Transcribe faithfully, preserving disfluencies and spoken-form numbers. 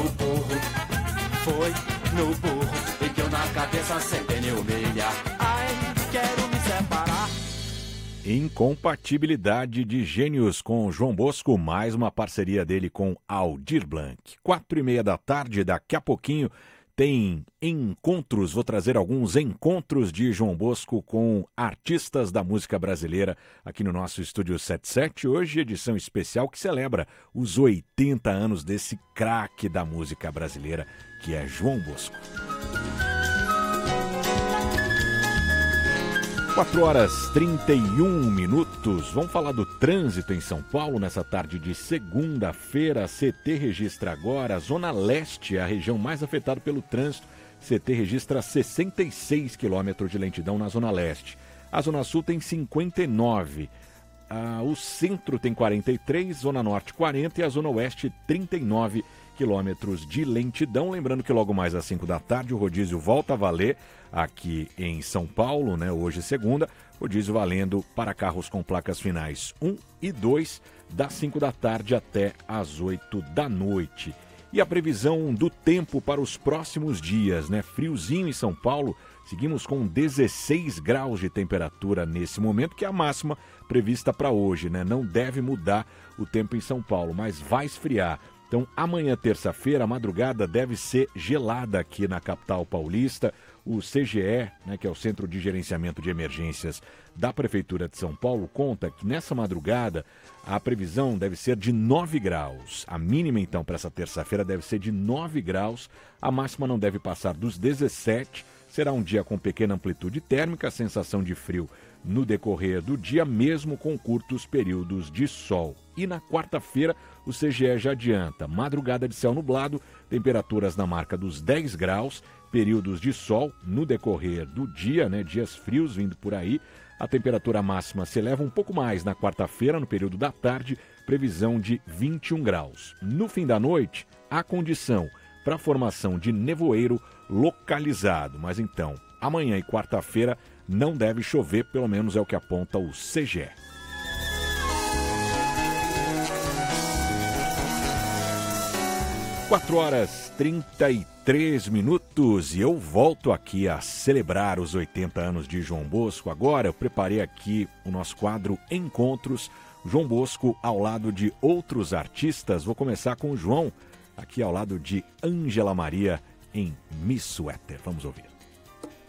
no burro, foi no burro, e que eu na cabeça sem pneu milha. Ai, quero me separar. Incompatibilidade de gênios com João Bosco, mais uma parceria dele com Aldir Blanc. Quatro e meia da tarde, daqui a pouquinho tem encontros, vou trazer alguns encontros de João Bosco com artistas da música brasileira aqui no nosso Estúdio setenta e sete. Hoje, edição especial que celebra os oitenta anos desse craque da música brasileira, que é João Bosco. quatro horas e trinta e um minutos. Vamos falar do trânsito em São Paulo nessa tarde de segunda-feira. A C T registra agora a Zona Leste, a região mais afetada pelo trânsito. C T registra sessenta e seis quilômetros de lentidão na Zona Leste. A Zona Sul tem cinquenta e nove. Ah, o Centro tem quarenta e três, Zona Norte quarenta e a Zona Oeste trinta e nove quilômetros de lentidão. Lembrando que logo mais às cinco da tarde o rodízio volta a valer aqui em São Paulo, né? Hoje segunda, rodízio valendo para carros com placas finais um e dois, das cinco da tarde até às oito da noite. E a previsão do tempo para os próximos dias, né? Friozinho em São Paulo, seguimos com dezesseis graus de temperatura nesse momento, que é a máxima prevista para hoje, né? Não deve mudar o tempo em São Paulo, mas vai esfriar. Então, amanhã, terça-feira, a madrugada deve ser gelada aqui na capital paulista. O C G E, né, que é o Centro de Gerenciamento de Emergências da Prefeitura de São Paulo, conta que nessa madrugada a previsão deve ser de nove graus. A mínima, então, para essa terça-feira deve ser de nove graus. A máxima não deve passar dos dezessete. Será um dia com pequena amplitude térmica, sensação de frio no decorrer do dia, mesmo com curtos períodos de sol. E na quarta-feira, o C G E já adianta. Madrugada de céu nublado, temperaturas na marca dos dez graus, períodos de sol no decorrer do dia, né? Dias frios vindo por aí. A temperatura máxima se eleva um pouco mais na quarta-feira, no período da tarde, previsão de vinte e um graus. No fim da noite, há condição para a formação de nevoeiro localizado. Mas então, amanhã e quarta-feira não deve chover, pelo menos é o que aponta o C G E. quatro horas e trinta e três minutos e eu volto aqui a celebrar os oitenta anos de João Bosco. Agora eu preparei aqui o nosso quadro Encontros, João Bosco ao lado de outros artistas. Vou começar com o João, aqui ao lado de Ângela Maria em Miss Suéter. Vamos ouvir.